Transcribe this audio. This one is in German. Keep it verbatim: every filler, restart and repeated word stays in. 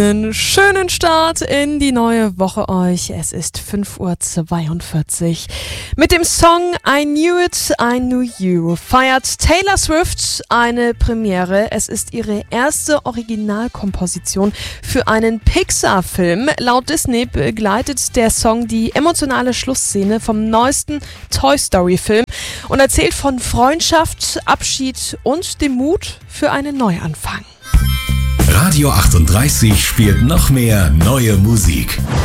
Einen schönen Start in die neue Woche euch. Es ist fünf Uhr zweiundvierzig. Mit dem Song I Knew It, I Knew You feiert Taylor Swift eine Premiere. Es ist ihre erste Originalkomposition für einen Pixar-Film. Laut Disney begleitet der Song die emotionale Schlussszene vom neuesten Toy Story-Film und erzählt von Freundschaft, Abschied und dem Mut für einen Neuanfang. Radio achtunddreißig spielt noch mehr neue Musik.